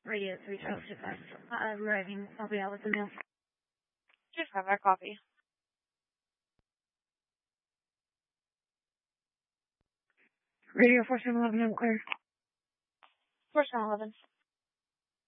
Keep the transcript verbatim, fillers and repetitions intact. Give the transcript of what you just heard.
Radio three twelve to five. Uh, arriving. I'll be out with the mail. Just have that coffee. Radio four seven eleven, I'm clear. four seven eleven.